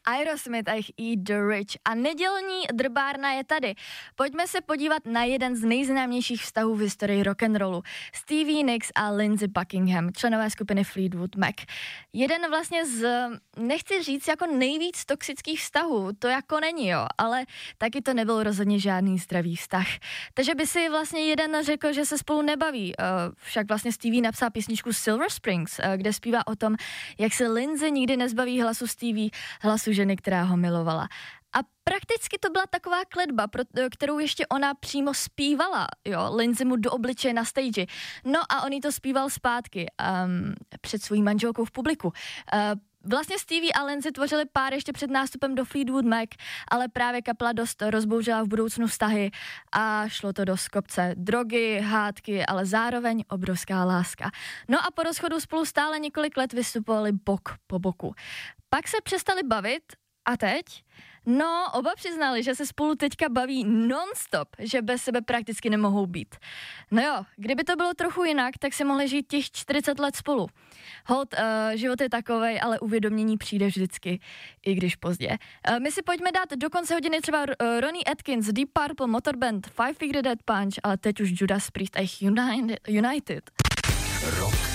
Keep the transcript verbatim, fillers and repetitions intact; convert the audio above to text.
Aerosmith a jejich Eat the Rich a nedělní drbárna je tady. Pojďme se podívat na jeden z nejznámějších vztahů v historii rock'n'rollu. Stevie Nicks a Lindsey Buckingham, členové skupiny Fleetwood Mac. Jeden vlastně z, nechci říct jako nejvíc toxických vztahů, to jako není, jo, ale taky to nebyl rozhodně žádný zdravý vztah. Takže by si vlastně jeden řekl, že se spolu nebaví. Však vlastně Stevie napsal písničku Silver Springs, kde zpívá o tom, jak se Lindsey nikdy nezbaví hlasu Stevie, hlasu ženy, která ho milovala. A prakticky to byla taková kletba, pro, kterou ještě ona přímo zpívala, jo, Lindsey mu do obličeje na stage. No a on jí to zpíval zpátky um, před svojí manželkou v publiku. Uh, Vlastně Stevie a Lindsey tvořili pár ještě před nástupem do Fleetwood Mac, ale právě kapela dost rozbouřila v budoucnu vztahy a šlo to do kopce. Drogy, hádky, ale zároveň obrovská láska. No a po rozchodu spolu stále několik let vystupovali bok po boku. Pak se přestali bavit a teď? No, oba přiznali, že se spolu teďka baví non-stop, že bez sebe prakticky nemohou být. No jo, kdyby to bylo trochu jinak, tak si mohli žít těch čtyřicet let spolu. Hold, uh, život je takovej, ale uvědomění přijde vždycky, i když pozdě. Uh, my si pojďme dát do konce hodiny třeba uh, Ronnie Atkins, Deep Purple, Motorband, Five Finger Death Punch, ale teď už Judas Priest a jejich United. Rock